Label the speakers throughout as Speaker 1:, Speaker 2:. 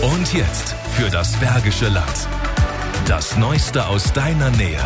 Speaker 1: Und jetzt für das Bergische Land. Das Neueste aus deiner Nähe.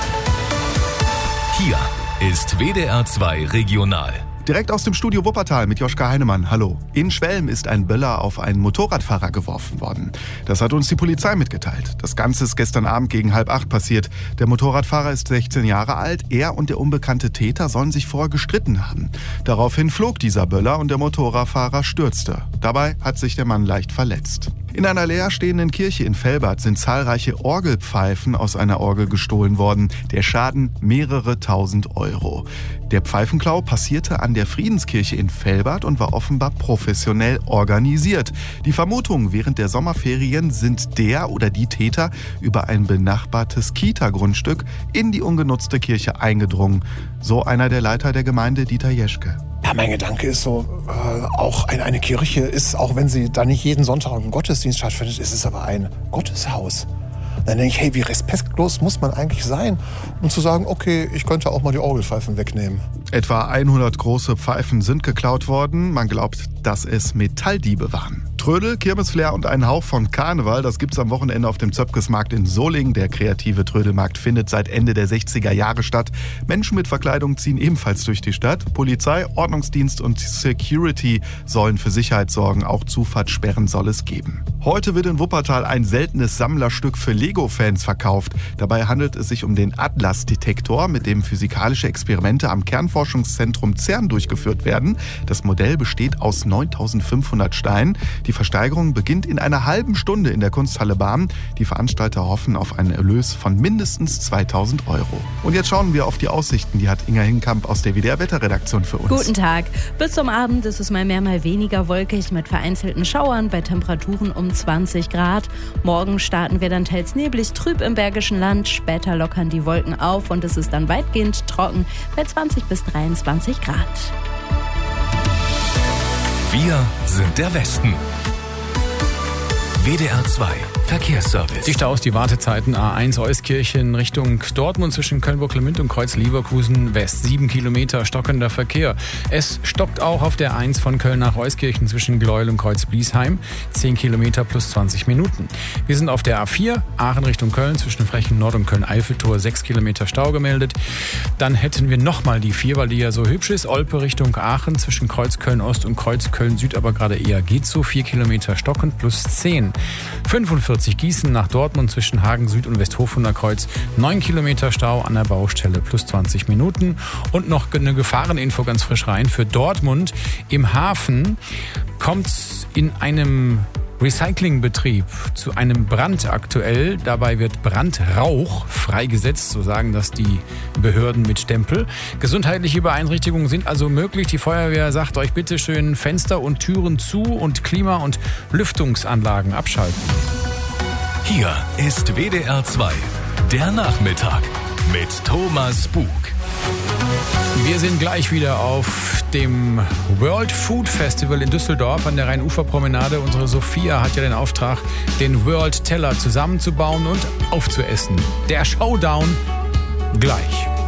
Speaker 1: Hier ist WDR 2 Regional.
Speaker 2: Direkt aus dem Studio Wuppertal mit Joschka Heinemann. Hallo. In Schwelm ist ein Böller auf einen Motorradfahrer geworfen worden. Das hat uns die Polizei mitgeteilt. Das Ganze ist gestern Abend gegen 7:30 passiert. Der Motorradfahrer ist 16 Jahre alt. Er und der unbekannte Täter sollen sich vorher gestritten haben. Daraufhin flog dieser Böller und der Motorradfahrer stürzte. Dabei hat sich der Mann leicht verletzt. In einer leerstehenden Kirche in Velbert sind zahlreiche Orgelpfeifen aus einer Orgel gestohlen worden. Der Schaden mehrere tausend Euro. Der Pfeifenklau passierte an der Friedenskirche in Velbert und war offenbar professionell organisiert. Die Vermutungen während der Sommerferien sind der oder die Täter über ein benachbartes Kita-Grundstück in die ungenutzte Kirche eingedrungen. So einer der Leiter der Gemeinde, Dieter Jeschke.
Speaker 3: Ja, mein Gedanke ist so, auch eine Kirche ist, auch wenn sie da nicht jeden Sonntag einen Gottesdienst stattfindet, ist es aber ein Gotteshaus. Dann denke ich, hey, wie respektlos muss man eigentlich sein, um zu sagen, okay, ich könnte auch mal die Orgelpfeifen wegnehmen.
Speaker 2: Etwa 100 große Pfeifen sind geklaut worden. Man glaubt, dass es Metalldiebe waren. Trödel, Kirmesflair und einen Hauch von Karneval, das gibt's am Wochenende auf dem Zöpkesmarkt in Solingen. Der kreative Trödelmarkt findet seit Ende der 60er Jahre statt. Menschen mit Verkleidung ziehen ebenfalls durch die Stadt. Polizei, Ordnungsdienst und Security sollen für Sicherheit sorgen. Auch Zufahrtssperren soll es geben. Heute wird in Wuppertal ein seltenes Sammlerstück für Lego-Fans verkauft. Dabei handelt es sich um den Atlas-Detektor, mit dem physikalische Experimente am Kernforschungszentrum CERN durchgeführt werden. Das Modell besteht aus 9500 Steinen. Die Versteigerung beginnt in einer halben Stunde in der Kunsthalle Barm. Die Veranstalter hoffen auf einen Erlös von mindestens 2000 Euro. Und jetzt schauen wir auf die Aussichten. Die hat Inga Hinkamp aus der WDR-Wetterredaktion für uns.
Speaker 4: Guten Tag. Bis zum Abend ist es mal mehr, mal weniger wolkig mit vereinzelten Schauern bei Temperaturen um 20 Grad. Morgen starten wir dann teils neblig, trüb im Bergischen Land. Später lockern die Wolken auf und es ist dann weitgehend trocken bei 20 bis 23 Grad.
Speaker 1: Wir sind der Westen. WDR 2 Verkehrsservice.
Speaker 5: Die Staus, die Wartezeiten A1 Euskirchen Richtung Dortmund zwischen Köln-Burglemünd und Kreuz-Leverkusen West. 7 Kilometer stockender Verkehr. Es stockt auch auf der 1 von Köln nach Euskirchen zwischen Gleuel und Kreuz-Bliesheim. 10 Kilometer plus 20 Minuten. Wir sind auf der A4 Aachen Richtung Köln zwischen Frechen Nord und Köln-Eiffeltor. 6 Kilometer Stau gemeldet. Dann hätten wir nochmal die 4, weil die ja so hübsch ist. Olpe Richtung Aachen zwischen Kreuz Köln-Ost und Kreuz Köln-Süd, aber gerade eher geht so. 4 Kilometer stockend plus 10. 45 Gießen nach Dortmund zwischen Hagen Süd und Westhofunder Kreuz. 9 Kilometer Stau an der Baustelle plus 20 Minuten. Und noch eine Gefahreninfo ganz frisch rein. Für Dortmund im Hafen kommt es in einem Recyclingbetrieb zu einem Brand aktuell. Dabei wird Brandrauch freigesetzt, so sagen das die Behörden mit Stempel. Gesundheitliche Beeinträchtigungen sind also möglich. Die Feuerwehr sagt euch bitte schön Fenster und Türen zu und Klima- und Lüftungsanlagen abschalten.
Speaker 1: Hier ist WDR 2, der Nachmittag mit Thomas Bug.
Speaker 5: Wir sind gleich wieder auf dem World Food Festival in Düsseldorf an der Rhein-Ufer-Promenade. Unsere Sophia hat ja den Auftrag, den World Teller zusammenzubauen und aufzuessen. Der Showdown gleich.